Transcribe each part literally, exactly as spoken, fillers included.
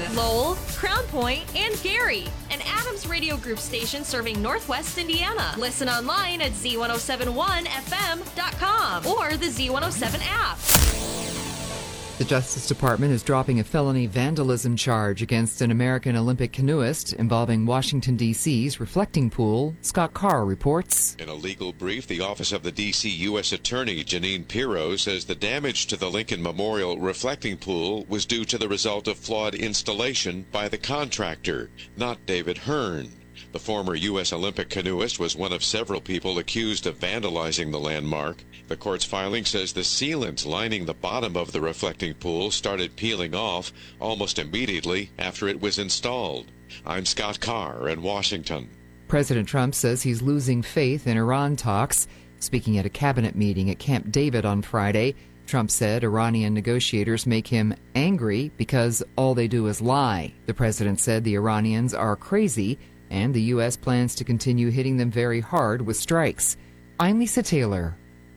Lowell, Crown Point, and Gary. An Adams Radio Group station serving Northwest Indiana. Listen online at Z one oh seven one F M dot com or the Z one oh seven app. The Justice Department is dropping a felony vandalism charge against an American Olympic canoeist involving Washington, D C's reflecting pool. Scott Carr reports. In a legal brief, the Office of the D C U S Attorney, Janine Pirro, says the damage to the Lincoln Memorial reflecting pool was due to the result of flawed installation by the contractor, not David Hearn. The former U S Olympic canoeist was one of several people accused of vandalizing the landmark. The court's filing says the sealant lining the bottom of the reflecting pool started peeling off almost immediately after it was installed. I'm Scott Carr in Washington. President Trump says he's losing faith in Iran talks. Speaking at a cabinet meeting at Camp David on Friday, Trump said Iranian negotiators make him angry because all they do is lie. The president said the Iranians are crazy and the U S plans to continue hitting them very hard with strikes. I'm Lisa Taylor.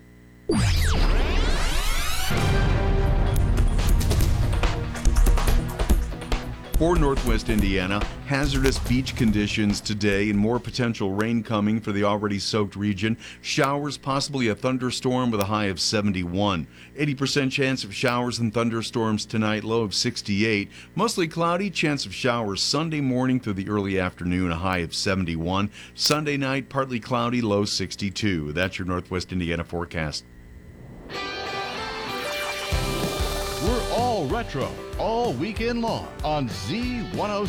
For Northwest Indiana, hazardous beach conditions today and more potential rain coming for the already soaked region. Showers, possibly a thunderstorm with a high of seventy-one. eighty percent chance of showers and thunderstorms tonight, low of sixty-eight. Mostly cloudy, chance of showers Sunday morning through the early afternoon, a high of seventy-one. Sunday night, partly cloudy, low sixty-two. That's your Northwest Indiana forecast. We're all retro, all weekend long on Z one oh